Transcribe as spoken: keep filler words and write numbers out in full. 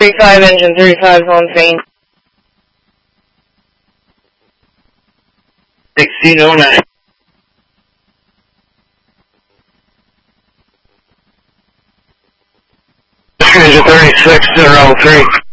thirty-five, engine thirty-five is on scene. sixteen oh nine. Engine thirty-six oh three.